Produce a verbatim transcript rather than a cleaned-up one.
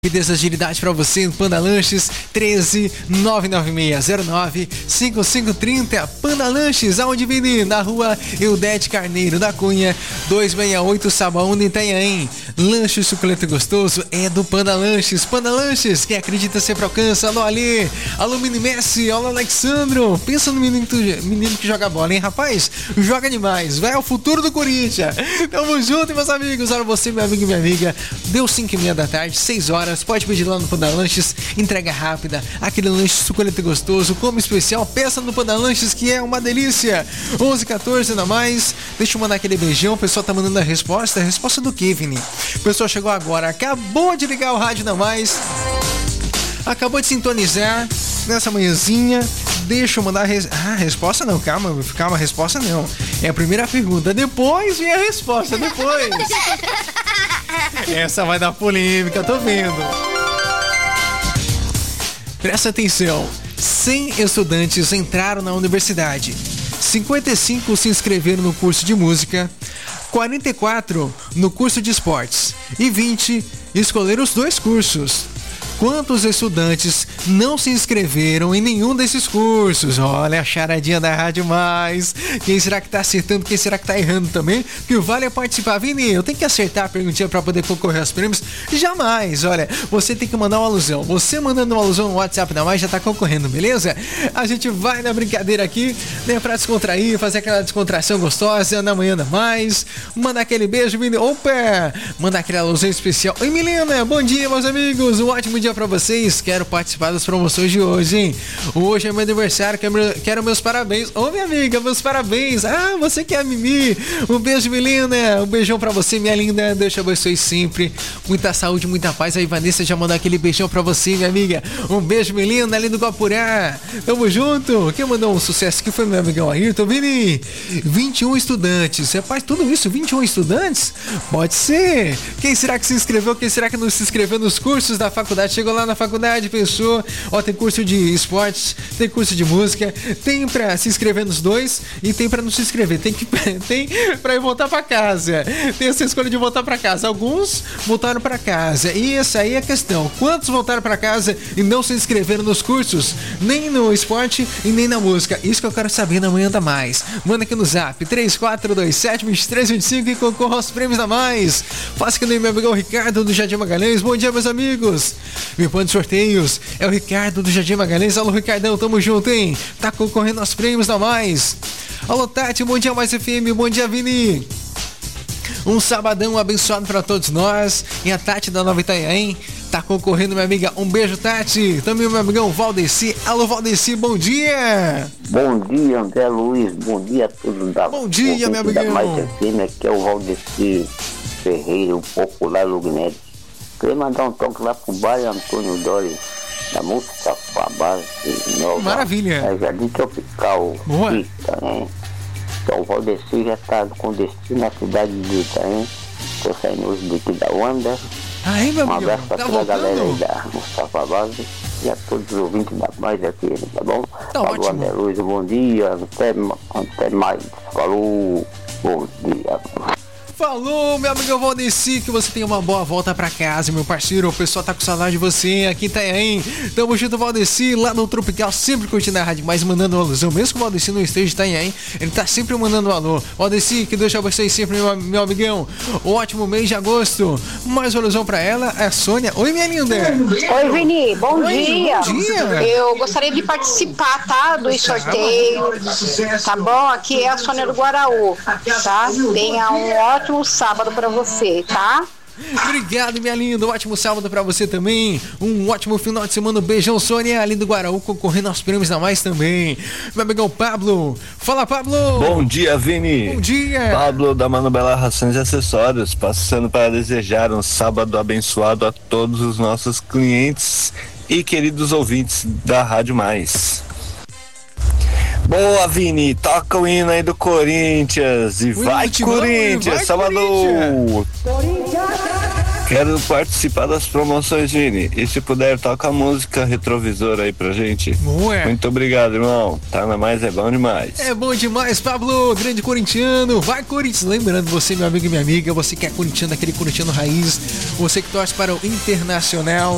Rapidez, agilidade para você no Panda Lanches, treze nove nove seis zero nove cinco cinco três zero. Panda Lanches, aonde vende? Na rua Eudete Carneiro da Cunha, duzentos e sessenta e oito, Sabaúna, Itanhaém. Lanche suculento e gostoso é do Panda Lanches. Panda Lanches, quem acredita sempre alcança. Alô, Ali, alô, Mini Messi, alô, Alexandro. Pensa no menino que, menino que joga bola, hein, rapaz? Joga demais, vai ao futuro do Corinthians. Tamo junto, meus amigos. Olha você, meu amigo e minha amiga. Deu cinco e meia da tarde, seis horas. Pode pedir lá no Panda Lanches, entrega rápida, aquele lanche suculento e gostoso, como especial, peça no Panda Lanches, que é uma delícia. Onze, quatorze, ainda mais. Deixa eu mandar aquele beijão, o pessoal tá mandando a resposta, a resposta do Kevin. O pessoal chegou agora, acabou de ligar o rádio ainda mais, acabou de sintonizar nessa manhãzinha. Deixa eu mandar a res... ah, resposta não, calma, calma, resposta não. É a primeira pergunta, depois vem a resposta, depois. Essa vai dar polêmica, tô vendo. Presta atenção, cem estudantes entraram na universidade, cinquenta e cinco se inscreveram no curso de música, quarenta e quatro no curso de esportes e vinte escolheram os dois cursos. Quantos estudantes não se inscreveram em nenhum desses cursos? Olha a charadinha da Rádio Mais. Quem será que tá acertando? Quem será que tá errando também? Que o vale é participar. Vini, eu tenho que acertar a perguntinha pra poder concorrer aos prêmios? Jamais. Olha, você tem que mandar uma alusão. Você mandando uma alusão no WhatsApp da Mais já tá concorrendo, beleza? A gente vai na brincadeira aqui, né? Pra descontrair, fazer aquela descontração gostosa na manhã da Mais. Mandar aquele beijo, Vini. Opa! Mandar aquele alusão especial. Oi, Milena. Bom dia, meus amigos. Um ótimo dia pra vocês. Quero participar das promoções de hoje, hein? Hoje é meu aniversário, quero, quero meus parabéns. Ô, minha amiga, meus parabéns. Ah, você que é a Mimi. Um beijo, Milena. Um beijão pra você, minha linda. Deus te abençoe sempre. Muita saúde, muita paz. Aí, Vanessa já mandou aquele beijão pra você, minha amiga. Um beijo, Milena, ali do Guapurá. Tamo junto. Quem mandou um sucesso aqui foi meu amigão Ayrton. Vini, vinte e um estudantes. Rapaz, tudo isso, vinte e um estudantes? Pode ser. Quem será que se inscreveu? Quem será que não se inscreveu nos cursos da faculdade? Chegou lá na faculdade, pensou, ó, tem curso de esportes, tem curso de música, tem pra se inscrever nos dois e tem pra não se inscrever, tem que tem pra ir voltar pra casa, tem essa escolha de voltar pra casa. Alguns voltaram pra casa e essa aí é a questão, quantos voltaram pra casa e não se inscreveram nos cursos, nem no esporte e nem na música? Isso que eu quero saber na manhã da Mais. Manda aqui no zap três quatro dois sete, dois três dois cinco e concorra aos prêmios da Mais. Faça que nem meu amigo Ricardo do Jardim Magalhães. Bom dia, meus amigos. Meu plano de sorteios é o Ricardo do Jardim Magalhães. Alô, Ricardão, tamo junto, hein? Tá concorrendo aos prêmios da Mais. Alô, Tati, bom dia, Mais F M, bom dia, Vini. Um sabadão abençoado pra todos nós. E a Tati da Nova Itanhaém tá concorrendo, minha amiga. Um beijo, Tati. Também o meu amigão Valdeci. Alô, Valdeci, bom dia. Bom dia, André Luiz. Bom dia a todos da Bom dia, meu amigão. Da Mais F M, aqui é o Valdeci Ferreira, o popular Lugnete. Queria mandar um toque lá pro bairro Antônio Dória, da música Fabase Nova. Maravilha. É Jardim Tropical. Boa. Itaém. Então o Valdeci já está com destino na cidade de Itaém. Estou saindo hoje daqui da Wanda. Aí, meu um amigo, abraço para tá toda voltando? a galera aí da Mustafa Base e a todos os ouvintes da Mais F M, tá bom? Tá Falou, ótimo. André Luiz, bom dia, até, até mais. Falou, bom dia. Falou, meu amigo Valdeci, que você tenha uma boa volta pra casa, meu parceiro. O pessoal tá com saudade de você aqui, tá aí. Tamo junto, Valdeci, lá no Tropical, sempre curtindo a rádio, mas mandando um alusão. Mesmo que o Valdeci não esteja, tá aí, ele tá sempre mandando um alô. Valdeci, que Deus te abençoe sempre, meu, meu amigão. Um ótimo mês de agosto. Mais uma alusão pra ela, a Sônia. Oi, minha linda. Oi, Vini, bom Oi, dia. bom dia. Eu gostaria de participar, tá? Dos sorteios. Tá bom? Aqui é a Sônia do Guaraú, tá? Tenha um ótimo sábado pra você, tá? Obrigado, minha linda. Um ótimo sábado pra você também. Um ótimo final de semana. Um beijão, Sônia, ali do Guaraú, concorrendo aos prêmios da Mais também. Meu amigão Pablo. Fala, Pablo. Bom dia, Vini. Bom dia. Pablo da Mano Bela Rações e Acessórios, passando para desejar um sábado abençoado a todos os nossos clientes e queridos ouvintes da Rádio Mais. Boa, Vini, toca o hino aí do Corinthians e O vai, hino do Timão, Corinthians, vai, sábado! Corinthians. Quero participar das promoções, Vini, e se puder, toca a música Retrovisor aí pra gente. Ué. Muito obrigado, irmão, tá na Mais, é bom demais. É bom demais, Pablo, grande corintiano. Vai, Corinthians. Lembrando, você, meu amigo e minha amiga, você que é corintiano, aquele corintiano raiz, você que torce para o Internacional.